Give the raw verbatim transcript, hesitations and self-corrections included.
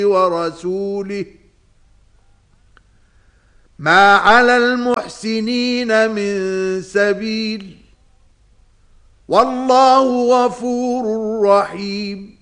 ورسوله ما على المحسنين من سبيل والله غفور رحيم.